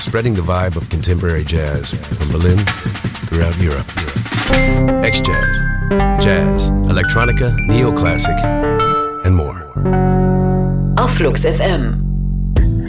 spreading the vibe of contemporary jazz from Berlin throughout Europe. X-Jazz, Jazz, Electronica, Neoclassic, and more. Auf Flux FM.